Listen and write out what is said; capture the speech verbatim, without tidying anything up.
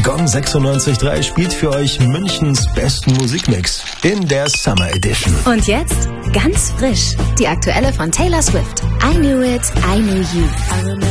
Gong sechsundneunzig Komma drei spielt für euch Münchens besten Musikmix in der Summer Edition. Und jetzt ganz frisch die aktuelle von Taylor Swift. I Knew It, I Knew You.